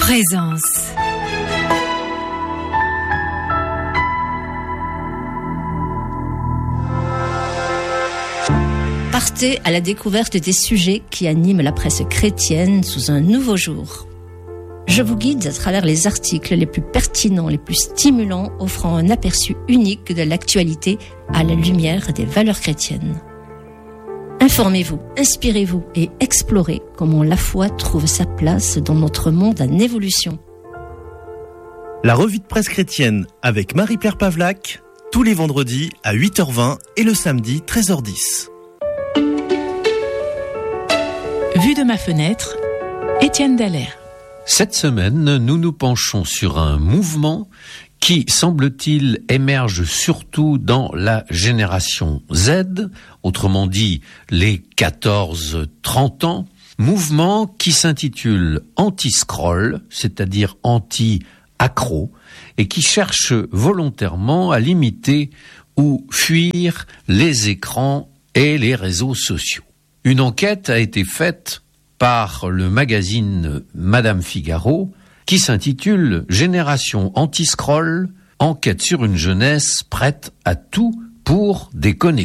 Présence. Partez à la découverte des sujets qui animent la presse chrétienne sous un nouveau jour. Je vous guide à travers les articles les plus pertinents, les plus stimulants, offrant un aperçu unique de l'actualité à la lumière des valeurs chrétiennes. Informez-vous, inspirez-vous et explorez comment la foi trouve sa place dans notre monde en évolution. La revue de presse chrétienne avec Marie-Pierre Pavlac, tous les vendredis à 8h20 et le samedi 13h10. Vue de ma fenêtre, Étienne Dallaire. Cette semaine, nous nous penchons sur un mouvement qui, semble-t-il, émerge surtout dans la génération Z, autrement dit les 14-30 ans, mouvement qui s'intitule anti-scroll, c'est-à-dire anti-accro, et qui cherche volontairement à limiter ou fuir les écrans et les réseaux sociaux. Une enquête a été faite par le magazine Madame Figaro, qui s'intitule « Génération anti-scroll, enquête sur une jeunesse prête à tout pour déconnecter ».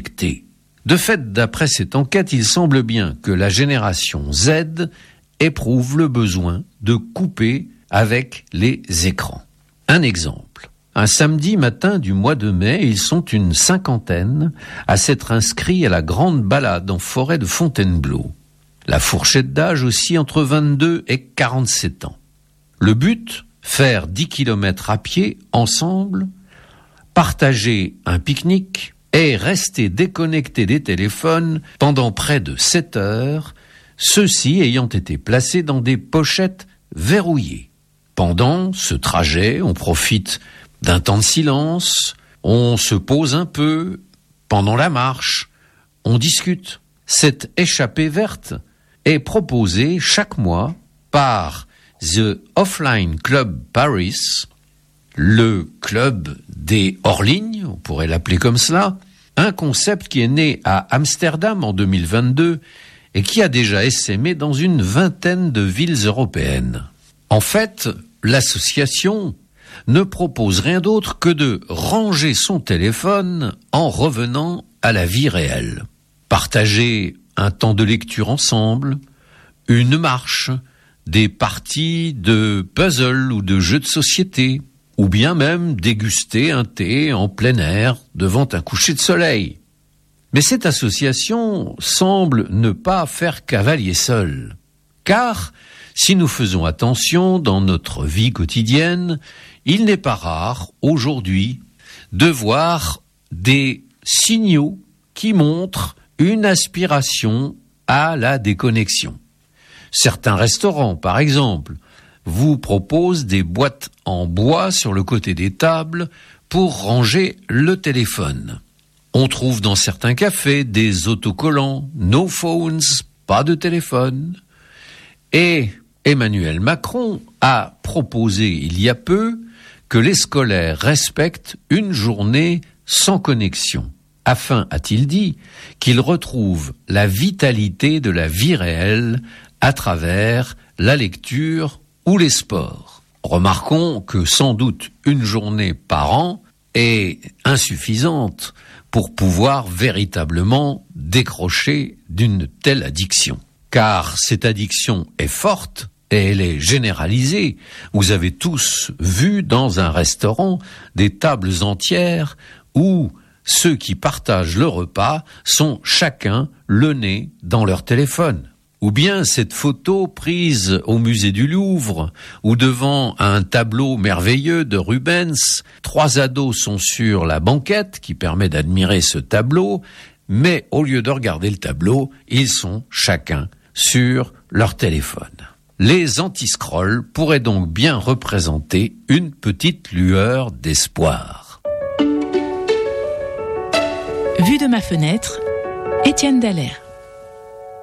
De fait, d'après cette enquête, il semble bien que la génération Z éprouve le besoin de couper avec les écrans. Un exemple. Un samedi matin du mois de mai, ils sont une cinquantaine à s'être inscrits à la grande balade en forêt de Fontainebleau. La fourchette d'âge aussi entre 22 et 47 ans. Le but, faire 10 km à pied ensemble, partager un pique-nique et rester déconnectés des téléphones pendant près de 7 heures, ceux-ci ayant été placés dans des pochettes verrouillées. Pendant ce trajet, on profite d'un temps de silence, on se pose un peu, pendant la marche, on discute. Cette échappée verte est proposée chaque mois par The Offline Club Paris, le club des hors-lignes, on pourrait l'appeler comme cela, un concept qui est né à Amsterdam en 2022 et qui a déjà essaimé dans une vingtaine de villes européennes. En fait, l'association ne propose rien d'autre que de ranger son téléphone en revenant à la vie réelle. Partager un temps de lecture ensemble, une marche, des parties de puzzle ou de jeux de société, ou bien même déguster un thé en plein air devant un coucher de soleil. Mais cette association semble ne pas faire cavalier seul, car si nous faisons attention dans notre vie quotidienne, il n'est pas rare aujourd'hui de voir des signaux qui montrent une aspiration à la déconnexion. Certains restaurants, par exemple, vous proposent des boîtes en bois sur le côté des tables pour ranger le téléphone. On trouve dans certains cafés des autocollants « No phones », pas de téléphone. Et Emmanuel Macron a proposé il y a peu que les scolaires respectent une journée sans connexion, afin, a-t-il dit, qu'ils retrouvent la vitalité de la vie réelle à travers la lecture ou les sports. Remarquons que sans doute une journée par an est insuffisante pour pouvoir véritablement décrocher d'une telle addiction. Car cette addiction est forte et elle est généralisée. Vous avez tous vu dans un restaurant des tables entières où ceux qui partagent le repas sont chacun le nez dans leur téléphone. Ou bien cette photo prise au musée du Louvre, où devant un tableau merveilleux de Rubens, 3 ados sont sur la banquette qui permet d'admirer ce tableau, mais au lieu de regarder le tableau, ils sont chacun sur leur téléphone. Les anti-scroll pourraient donc bien représenter une petite lueur d'espoir. Vue de ma fenêtre, Étienne Dallaire.